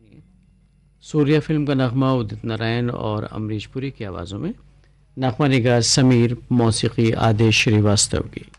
Surya film का नगमा उदित नारायण और अमरीश पुरी की आवाज़ों में। नगमा निगार समीर, मौसीकी आदेश श्रीवास्तव की।